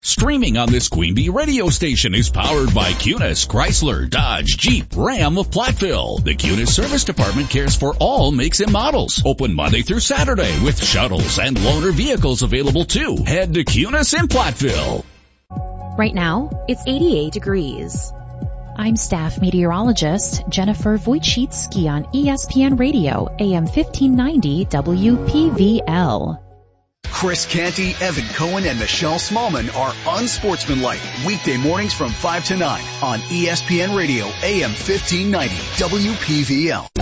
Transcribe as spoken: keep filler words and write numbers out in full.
Streaming on this Queen Bee radio station is powered by Cunis, Chrysler, Dodge, Jeep, Ram of Platteville. The Cunis Service Department cares for all makes and models. Open Monday through Saturday with shuttles and loaner vehicles available too. Head to Cunis in Platteville. Right now, it's eighty-eight degrees. I'm staff meteorologist Jennifer Wojcicki on E S P N Radio, A M fifteen ninety W P V L. Chris Canty, Evan Cohen, and Michelle Smallman are Unsportsmanlike. Weekday mornings from five to nine on E S P N Radio, A M fifteen ninety W P V L.